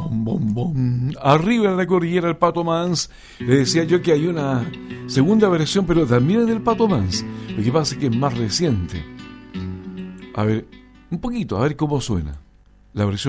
Bom, bom, bom. Arriba en la cordillera el Pato Mans. Le decía yo que hay una segunda versión, pero también es del Pato Mans. Lo que pasa es que es más reciente. A ver, un poquito, a ver cómo suena. La versión